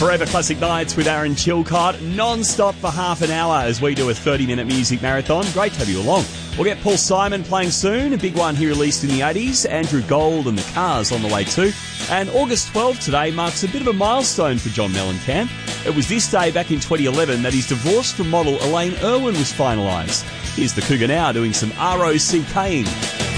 Forever Classic Nights with Aaron Chilcott, non-stop for half an hour as we do a 30-minute music marathon. Great to have you along. We'll get Paul Simon playing soon, a big one he released in the 80s. Andrew Gold and the Cars on the way too. And August 12 today marks a bit of a milestone for John Mellencamp. It was this day back in 2011 that his divorce from model Elaine Irwin was finalised. Here's the Cougar now doing some ROCKing.